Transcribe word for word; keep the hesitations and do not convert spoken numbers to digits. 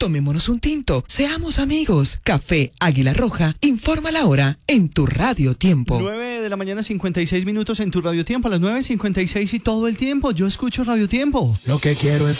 Tomémonos un tinto, seamos amigos. Café Águila Roja, informa la hora en tu Radio Tiempo. nueve de la mañana, cincuenta y seis minutos en tu Radio Tiempo. A las nueve cincuenta y seis y todo el tiempo yo escucho Radio Tiempo. Lo que quiero es